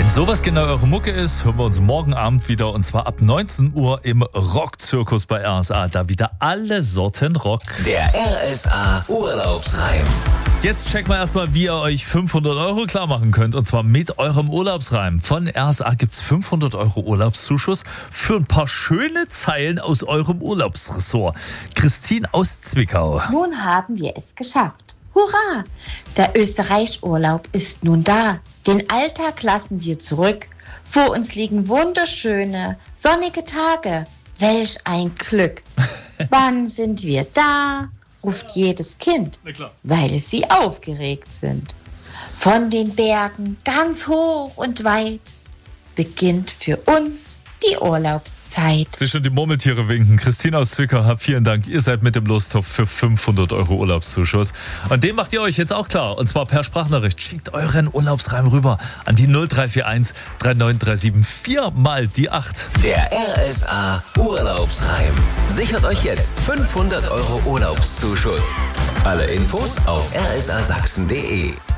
Wenn sowas genau eure Mucke ist, hören wir uns morgen Abend wieder und zwar ab 19 Uhr im Rockzirkus bei RSA. Da wieder alle Sorten Rock. Der RSA Urlaubsreim. Jetzt checken wir erstmal, wie ihr euch 500 Euro klar machen könnt und zwar mit eurem Urlaubsreim. Von RSA gibt's 500 Euro Urlaubszuschuss für ein paar schöne Zeilen aus eurem Urlaubsressort. Christine aus Zwickau. Nun haben wir es geschafft. Hurra! Der Österreich-Urlaub ist nun da. Den Alltag lassen wir zurück. Vor uns liegen wunderschöne, sonnige Tage. Welch ein Glück. Wann sind wir da? Ruft jedes Kind, weil sie aufgeregt sind. Von den Bergen ganz hoch und weit beginnt für uns die Urlaubszeit. Sie schon die Murmeltiere winken. Christine aus Zwickau, vielen Dank. Ihr seid mit dem Lostopf für 500 Euro Urlaubszuschuss. Und den macht ihr euch jetzt auch klar. Und zwar per Sprachnachricht. Schickt euren Urlaubsreim rüber an die 0341 3937 4 mal die 8. Der RSA Urlaubsreim. Sichert euch jetzt 500 Euro Urlaubszuschuss. Alle Infos auf rsasachsen.de.